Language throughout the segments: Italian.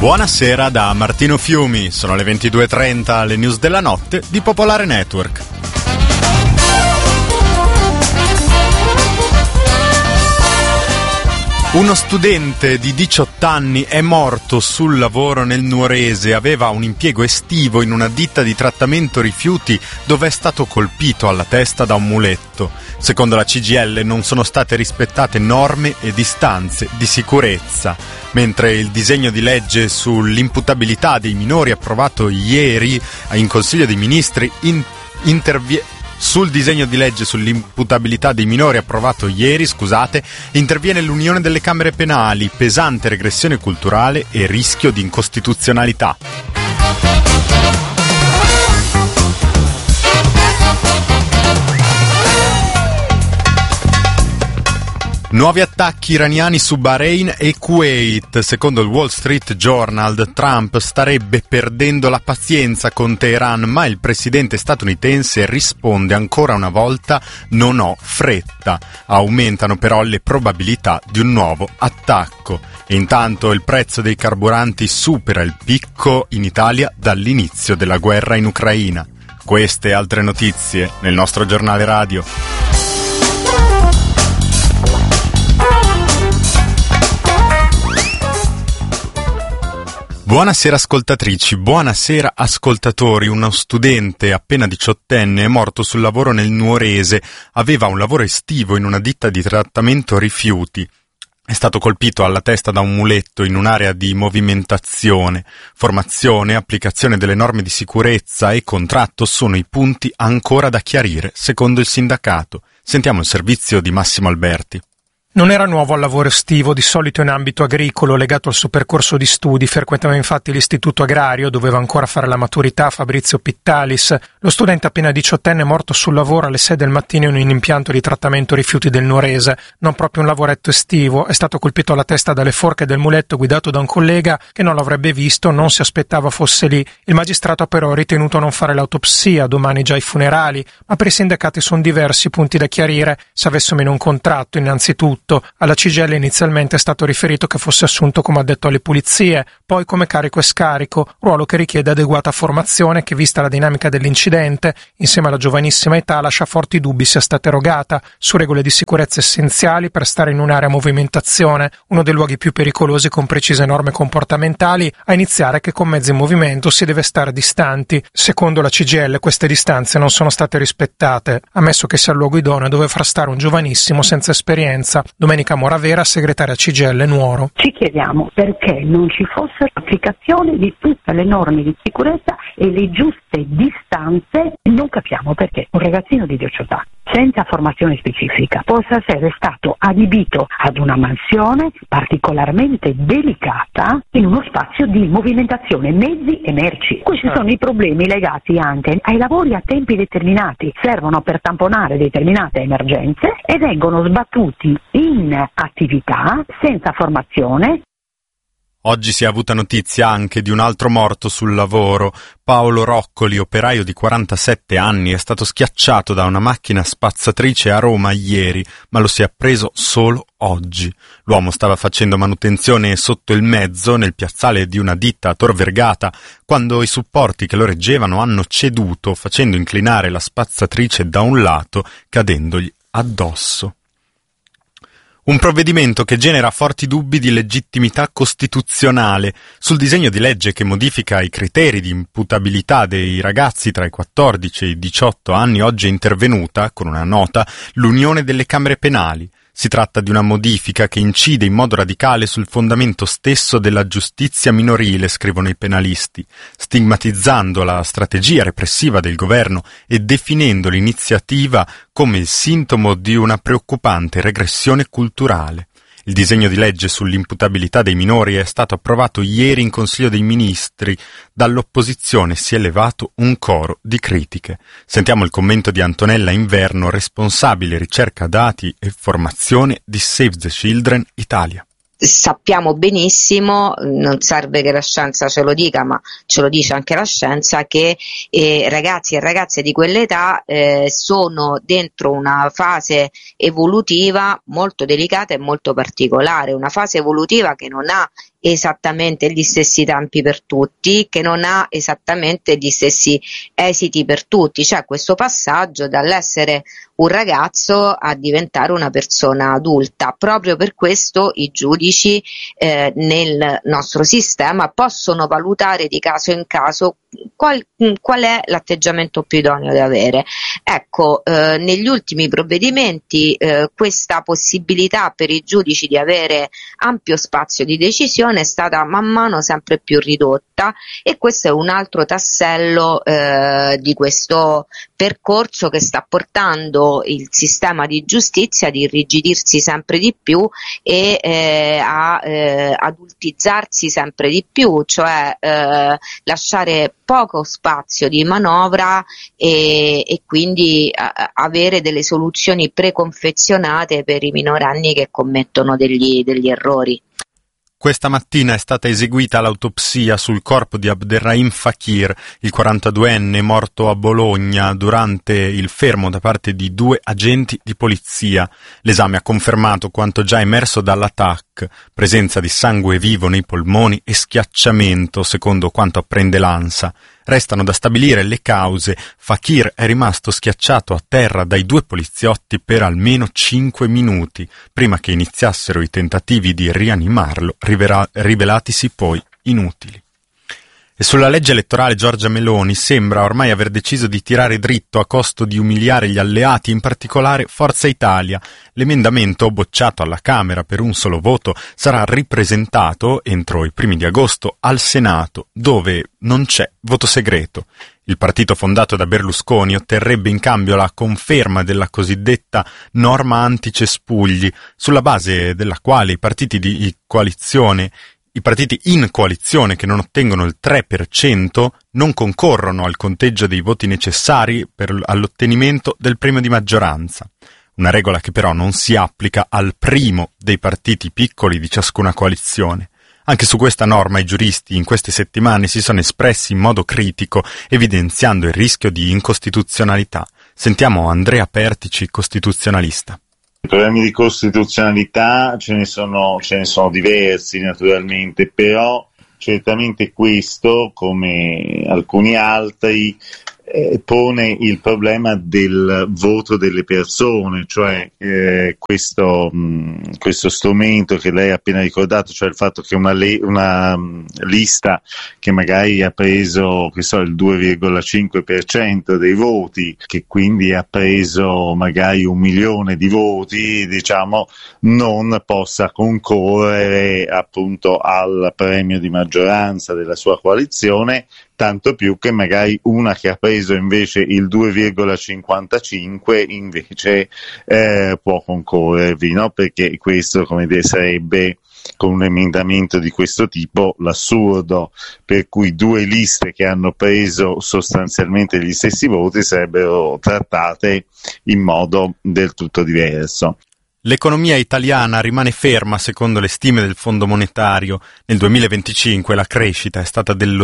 Buonasera da Martino Fiumi, sono le 22:30, le news della notte di Popolare Network. Uno studente di 18 anni è morto sul lavoro nel Nuorese, aveva un impiego estivo in una ditta di trattamento rifiuti dove è stato colpito alla testa da un muletto. Secondo la CGIL non sono state rispettate norme e distanze di sicurezza, mentre il disegno di legge sull'imputabilità dei minori approvato ieri in Consiglio dei Ministri Sul disegno di legge sull'imputabilità dei minori approvato ieri, interviene l'Unione delle Camere Penali, pesante regressione culturale e rischio di incostituzionalità. Nuovi attacchi iraniani su Bahrain e Kuwait. Secondo il Wall Street Journal, Trump starebbe perdendo la pazienza con Teheran, ma il presidente statunitense risponde ancora una volta: non ho fretta. Aumentano però le probabilità di un nuovo attacco. E intanto il prezzo dei carburanti supera il picco in Italia dall'inizio della guerra in Ucraina. Queste e altre notizie nel nostro giornale radio. Buonasera ascoltatrici, buonasera ascoltatori. Uno studente appena 18enne è morto sul lavoro nel Nuorese. Aveva un lavoro estivo in una ditta di trattamento rifiuti. È stato colpito alla testa da un muletto in un'area di movimentazione. Formazione, applicazione delle norme di sicurezza e contratto sono i punti ancora da chiarire, secondo il sindacato. Sentiamo il servizio di Massimo Alberti. Non era nuovo al lavoro estivo, di solito in ambito agricolo, legato al suo percorso di studi. Frequentava infatti l'istituto agrario, doveva ancora fare la maturità. Fabrizio Pittalis, lo studente appena 18enne, è morto sul lavoro alle 6 del mattino in un impianto di trattamento rifiuti del Nuorese. Non proprio un lavoretto estivo, è stato colpito alla testa dalle forche del muletto guidato da un collega che non l'avrebbe visto, non si aspettava fosse lì. Il magistrato ha però ritenuto non fare l'autopsia, domani già i funerali, ma per i sindacati sono diversi punti da chiarire. Se avesse o meno un contratto, innanzitutto. Alla CGIL inizialmente è stato riferito che fosse assunto come addetto alle pulizie, poi come carico e scarico, ruolo che richiede adeguata formazione che, vista la dinamica dell'incidente, insieme alla giovanissima età, lascia forti dubbi sia stata erogata su regole di sicurezza essenziali per stare in un'area a movimentazione, uno dei luoghi più pericolosi con precise norme comportamentali, a iniziare che con mezzi in movimento si deve stare distanti. Secondo la CGIL queste distanze non sono state rispettate, ammesso che sia il luogo idoneo dove far stare un giovanissimo senza esperienza. Domenica Moravera, segretaria CGIL Nuoro. Ci chiediamo perché non ci fosse applicazione di tutte le norme di sicurezza e le giuste distanze. Non capiamo perché un ragazzino di 18 anni senza formazione specifica possa essere stato adibito ad una mansione particolarmente delicata in uno spazio di movimentazione mezzi e merci. Questi sono i problemi legati anche ai lavori a tempi determinati, servono per tamponare determinate emergenze e vengono sbattuti in attività senza formazione. Oggi si è avuta notizia anche di un altro morto sul lavoro. Paolo Roccoli, operaio di 47 anni, è stato schiacciato da una macchina spazzatrice a Roma ieri, ma lo si è appreso solo oggi. L'uomo stava facendo manutenzione sotto il mezzo nel piazzale di una ditta a Tor Vergata quando i supporti che lo reggevano hanno ceduto, facendo inclinare la spazzatrice da un lato, cadendogli addosso. Un provvedimento che genera forti dubbi di legittimità costituzionale. Sul disegno di legge che modifica i criteri di imputabilità dei ragazzi tra i 14 e i 18 anni oggi è intervenuta, con una nota, l'Unione delle Camere Penali. Si tratta di una modifica che incide in modo radicale sul fondamento stesso della giustizia minorile, scrivono i penalisti, stigmatizzando la strategia repressiva del governo e definendo l'iniziativa come il sintomo di una preoccupante regressione culturale. Il disegno di legge sull'imputabilità dei minori è stato approvato ieri in Consiglio dei Ministri. Dall'opposizione si è levato un coro di critiche. Sentiamo il commento di Antonella Inverno, responsabile ricerca dati e formazione di Save the Children Italia. Sappiamo benissimo, non serve che la scienza ce lo dica, ma ce lo dice anche la scienza, che ragazzi e ragazze di quell'età sono dentro una fase evolutiva molto delicata e molto particolare, una fase evolutiva che non ha esattamente gli stessi tempi per tutti, che non ha esattamente gli stessi esiti per tutti. C'è questo passaggio dall'essere un ragazzo a diventare una persona adulta. Proprio per questo i giudici nel nostro sistema possono valutare di caso in caso qual è l'atteggiamento più idoneo da avere. Ecco, negli ultimi provvedimenti questa possibilità per i giudici di avere ampio spazio di decisione è stata man mano sempre più ridotta, e questo è un altro tassello di questo percorso che sta portando il sistema di giustizia ad irrigidirsi sempre di più e a adultizzarsi sempre di più, cioè lasciare poco spazio di manovra e quindi avere delle soluzioni preconfezionate per i minorenni che commettono degli errori. Questa mattina è stata eseguita l'autopsia sul corpo di Abderrahim Fakir, il 42enne morto a Bologna durante il fermo da parte di 2 agenti di polizia. L'esame ha confermato quanto già emerso dalla TAC, presenza di sangue vivo nei polmoni e schiacciamento, secondo quanto apprende l'ANSA. Restano da stabilire le cause. Fakir è rimasto schiacciato a terra dai 2 poliziotti per almeno 5 minuti, prima che iniziassero i tentativi di rianimarlo, rivelatisi poi inutili. E sulla legge elettorale Giorgia Meloni sembra ormai aver deciso di tirare dritto a costo di umiliare gli alleati, in particolare Forza Italia. L'emendamento, bocciato alla Camera per un solo voto, sarà ripresentato entro i primi di agosto al Senato, dove non c'è voto segreto. Il partito fondato da Berlusconi otterrebbe in cambio la conferma della cosiddetta norma anticespugli, sulla base della quale i partiti in coalizione che non ottengono il 3% non concorrono al conteggio dei voti necessari all'ottenimento del premio di maggioranza. Una regola che però non si applica al primo dei partiti piccoli di ciascuna coalizione. Anche su questa norma i giuristi in queste settimane si sono espressi in modo critico, evidenziando il rischio di incostituzionalità. Sentiamo Andrea Pertici, costituzionalista. I problemi di costituzionalità ce ne sono diversi naturalmente, però certamente questo, come alcuni altri, pone il problema del voto delle persone, cioè questo strumento che lei ha appena ricordato, cioè il fatto che una lista che magari ha preso il 2,5% dei voti, che quindi ha preso magari 1 milione di voti, non possa concorrere appunto al premio di maggioranza della sua coalizione, tanto più che magari una che ha preso invece il 2,55 invece può concorrervi, no? Perché questo, sarebbe, con un emendamento di questo tipo, l'assurdo per cui 2 liste che hanno preso sostanzialmente gli stessi voti sarebbero trattate in modo del tutto diverso. L'economia italiana rimane ferma secondo le stime del Fondo Monetario. Nel 2025 la crescita è stata dello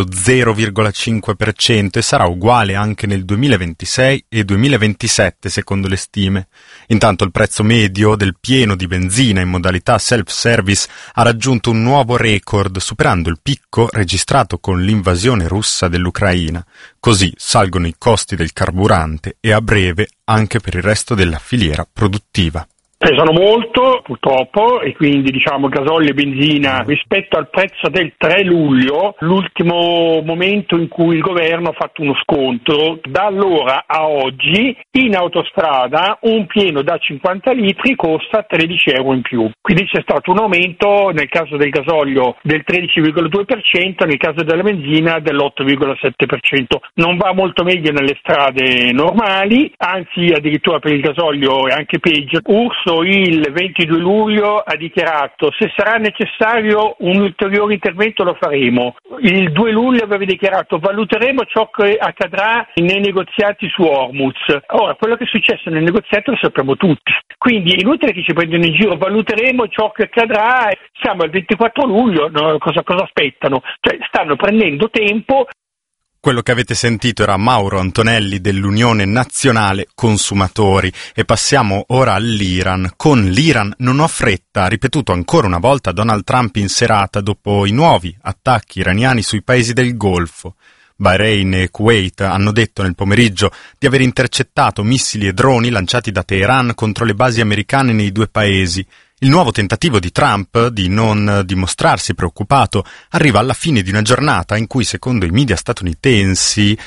0,5% e sarà uguale anche nel 2026 e 2027 secondo le stime. Intanto il prezzo medio del pieno di benzina in modalità self-service ha raggiunto un nuovo record, superando il picco registrato con l'invasione russa dell'Ucraina. Così salgono i costi del carburante e a breve anche per il resto della filiera produttiva. Pesano molto purtroppo, e quindi gasolio e benzina rispetto al prezzo del 3 luglio, l'ultimo momento in cui il governo ha fatto uno sconto. Da allora a oggi in autostrada un pieno da 50 litri costa 13 euro in più, quindi c'è stato un aumento nel caso del gasolio del 13,2%, nel caso della benzina dell'8,7%. Non va molto meglio nelle strade normali, anzi addirittura per il gasolio è anche peggio. Il 22 luglio ha dichiarato: se sarà necessario un ulteriore intervento lo faremo. Il 2 luglio aveva dichiarato: valuteremo ciò che accadrà nei negoziati su Hormuz. Ora, quello che è successo nel negoziato lo sappiamo tutti, quindi è inutile che ci prendono in giro. Valuteremo ciò che accadrà, siamo al 24 luglio, no? Cosa aspettano? Cioè, stanno prendendo tempo. Quello che avete sentito era Mauro Antonelli dell'Unione Nazionale Consumatori e passiamo ora all'Iran. Con l'Iran non ho fretta, ha ripetuto ancora una volta Donald Trump in serata dopo i nuovi attacchi iraniani sui paesi del Golfo. Bahrain e Kuwait hanno detto nel pomeriggio di aver intercettato missili e droni lanciati da Teheran contro le basi americane nei due paesi. Il nuovo tentativo di Trump di non dimostrarsi preoccupato arriva alla fine di una giornata in cui, secondo i media statunitensi,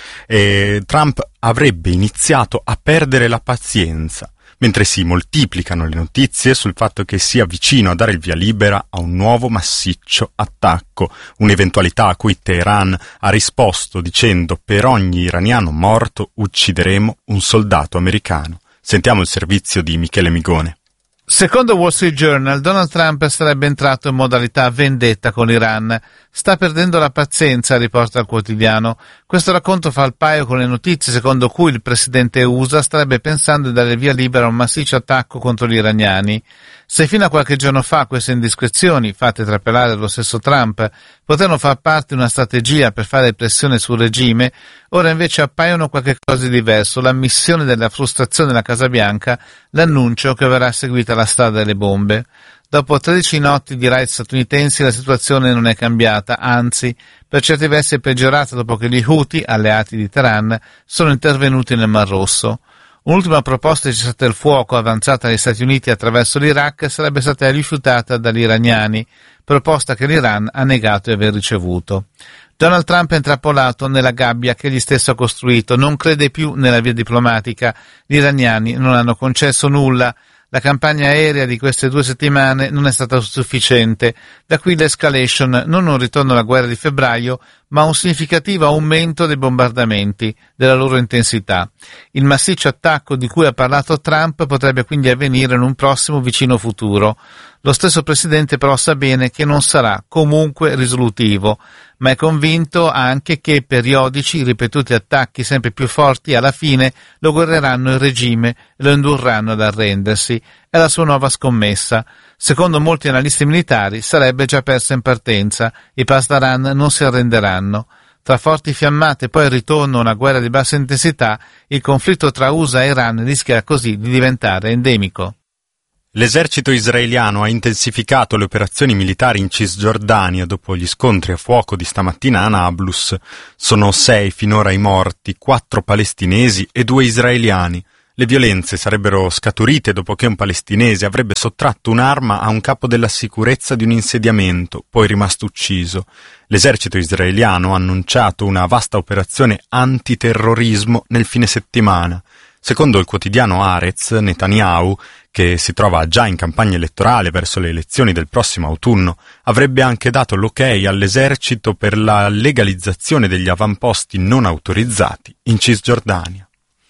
Trump avrebbe iniziato a perdere la pazienza, mentre si moltiplicano le notizie sul fatto che sia vicino a dare il via libera a un nuovo massiccio attacco, un'eventualità a cui Teheran ha risposto dicendo: per ogni iraniano morto uccideremo un soldato americano. Sentiamo il servizio di Michele Migone. Secondo Wall Street Journal, Donald Trump sarebbe entrato in modalità vendetta con l'Iran. Sta perdendo la pazienza, riporta il quotidiano. Questo racconto fa il paio con le notizie secondo cui il presidente USA starebbe pensando di dare via libera a un massiccio attacco contro gli iraniani. Se fino a qualche giorno fa queste indiscrezioni, fatte trapelare dallo stesso Trump, potevano far parte di una strategia per fare pressione sul regime, ora invece appaiono qualche cosa di diverso, l'ammissione della frustrazione della Casa Bianca, l'annuncio che verrà seguita la strada delle bombe. Dopo 13 notti di raid statunitensi la situazione non è cambiata, anzi, per certi versi è peggiorata dopo che gli Houthi, alleati di Teheran, sono intervenuti nel Mar Rosso. Un'ultima proposta di cessate il fuoco avanzata dagli Stati Uniti attraverso l'Iraq sarebbe stata rifiutata dagli iraniani, proposta che l'Iran ha negato di aver ricevuto. Donald Trump è intrappolato nella gabbia che egli stesso ha costruito, non crede più nella via diplomatica, gli iraniani non hanno concesso nulla. La campagna aerea di queste 2 settimane non è stata sufficiente, da qui l'escalation, non un ritorno alla guerra di febbraio, ma un significativo aumento dei bombardamenti, della loro intensità. Il massiccio attacco di cui ha parlato Trump potrebbe quindi avvenire in un prossimo vicino futuro. Lo stesso presidente però sa bene che non sarà comunque risolutivo, ma è convinto anche che periodici, ripetuti attacchi sempre più forti alla fine lo guerreranno il regime e lo indurranno ad arrendersi. È la sua nuova scommessa. Secondo molti analisti militari sarebbe già persa in partenza, i Pasdaran non si arrenderanno. Tra forti fiammate e poi il ritorno a una guerra di bassa intensità, il conflitto tra USA e Iran rischia così di diventare endemico. L'esercito israeliano ha intensificato le operazioni militari in Cisgiordania dopo gli scontri a fuoco di stamattina a Nablus. Sono 6 finora i morti, 4 palestinesi e 2 israeliani. Le violenze sarebbero scaturite dopo che un palestinese avrebbe sottratto un'arma a un capo della sicurezza di un insediamento, poi rimasto ucciso. L'esercito israeliano ha annunciato una vasta operazione antiterrorismo nel fine settimana. Secondo il quotidiano Haaretz, Netanyahu, che si trova già in campagna elettorale verso le elezioni del prossimo autunno, avrebbe anche dato l'ok all'esercito per la legalizzazione degli avamposti non autorizzati in Cisgiordania.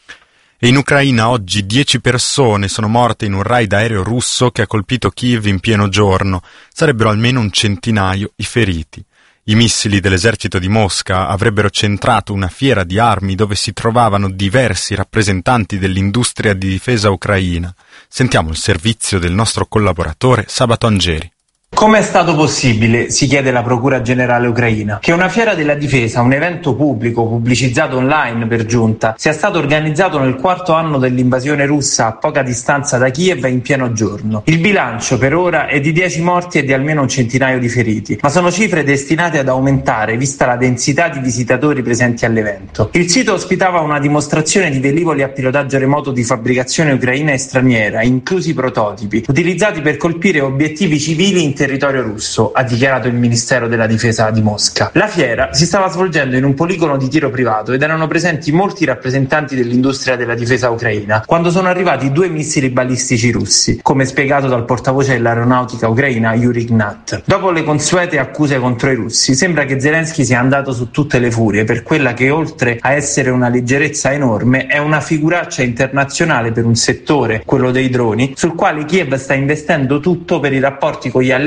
E in Ucraina oggi 10 persone sono morte in un raid aereo russo che ha colpito Kiev in pieno giorno. Sarebbero almeno un centinaio i feriti. I missili dell'esercito di Mosca avrebbero centrato una fiera di armi dove si trovavano diversi rappresentanti dell'industria di difesa ucraina. Sentiamo il servizio del nostro collaboratore Sabato Angeri. Come è stato possibile, si chiede la Procura Generale ucraina, che una fiera della difesa, un evento pubblico pubblicizzato online per giunta, sia stato organizzato nel 4º anno dell'invasione russa a poca distanza da Kiev in pieno giorno? Il bilancio per ora è di 10 morti e di almeno un centinaio di feriti, ma sono cifre destinate ad aumentare vista la densità di visitatori presenti all'evento. Il sito ospitava una dimostrazione di velivoli a pilotaggio remoto di fabbricazione ucraina e straniera, inclusi prototipi, utilizzati per colpire obiettivi civili in territorio russo, ha dichiarato il Ministero della Difesa di Mosca. La fiera si stava svolgendo in un poligono di tiro privato ed erano presenti molti rappresentanti dell'industria della difesa ucraina quando sono arrivati 2 missili balistici russi, come spiegato dal portavoce dell'aeronautica ucraina Yuri Gnat. Dopo le consuete accuse contro i russi, sembra che Zelensky sia andato su tutte le furie per quella che, oltre a essere una leggerezza enorme, è una figuraccia internazionale per un settore, quello dei droni, sul quale Kiev sta investendo tutto per i rapporti con gli alleati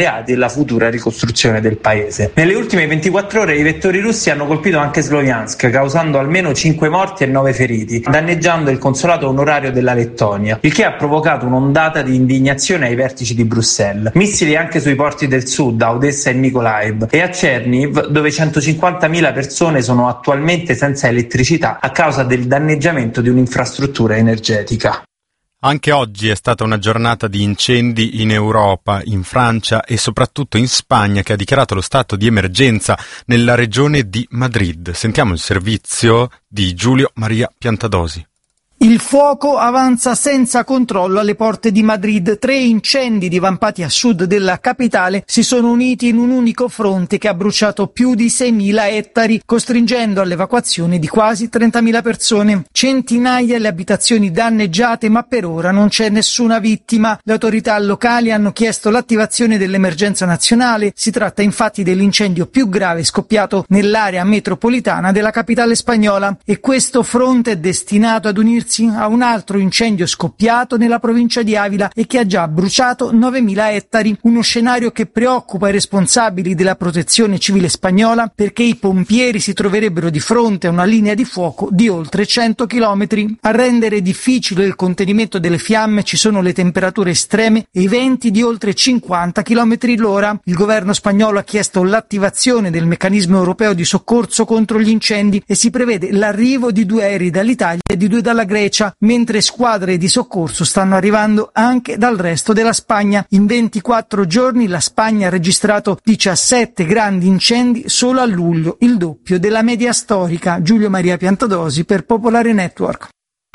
alleati e la futura ricostruzione del paese. Nelle ultime 24 ore i vettori russi hanno colpito anche Sloviansk, causando almeno 5 morti e 9 feriti, danneggiando il consolato onorario della Lettonia, il che ha provocato un'ondata di indignazione ai vertici di Bruxelles. Missili anche sui porti del sud, a Odessa e Mykolaiv, e a Chernihiv, dove 150.000 persone sono attualmente senza elettricità a causa del danneggiamento di un'infrastruttura energetica. Anche oggi è stata una giornata di incendi in Europa, in Francia e soprattutto in Spagna, che ha dichiarato lo stato di emergenza nella regione di Madrid. Sentiamo il servizio di Giulio Maria Piantadosi. Il fuoco avanza senza controllo alle porte di Madrid. 3 incendi divampati a sud della capitale si sono uniti in un unico fronte che ha bruciato più di 6.000 ettari, costringendo all'evacuazione di quasi 30.000 persone. Centinaia le abitazioni danneggiate, ma per ora non c'è nessuna vittima. Le autorità locali hanno chiesto l'attivazione dell'emergenza nazionale. Si tratta infatti dell'incendio più grave scoppiato nell'area metropolitana della capitale spagnola, e questo fronte è destinato ad unirsi a un altro incendio scoppiato nella provincia di Avila e che ha già bruciato 9.000 ettari. Uno scenario che preoccupa i responsabili della protezione civile spagnola, perché i pompieri si troverebbero di fronte a una linea di fuoco di oltre 100 chilometri. A rendere difficile il contenimento delle fiamme ci sono le temperature estreme e i venti di oltre 50 chilometri l'ora. Il governo spagnolo ha chiesto l'attivazione del meccanismo europeo di soccorso contro gli incendi e si prevede l'arrivo di 2 aerei dall'Italia e di 2 dalla Grecia, mentre squadre di soccorso stanno arrivando anche dal resto della Spagna. In 24 giorni la Spagna ha registrato 17 grandi incendi solo a luglio, il doppio della media storica. Giulio Maria Piantadosi per Popolare Network.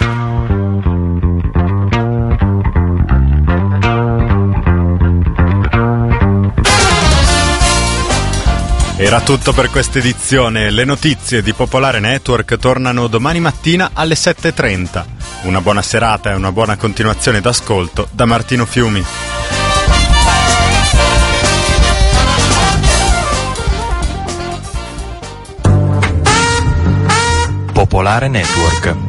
Era tutto per questa edizione. Le notizie di Popolare Network tornano domani mattina alle 7:30. Una buona serata e una buona continuazione d'ascolto da Martino Fiumi. Popolare Network.